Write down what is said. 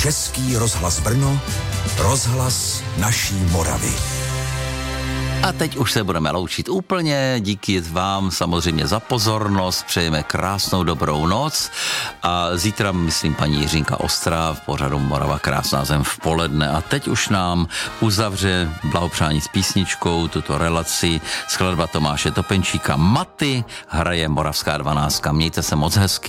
Český rozhlas Brno, rozhlas naší Moravy. A teď už se budeme loučit úplně, díky vám samozřejmě za pozornost, přejeme krásnou dobrou noc a zítra, myslím, paní Jiřinka Ostrá v pořadu Morava krásná zem v poledne a teď už nám uzavře blahopřání s písničkou tuto relaci skladba Tomáše Topenčíka Maty, hraje Moravská 12. Mějte se moc hezky.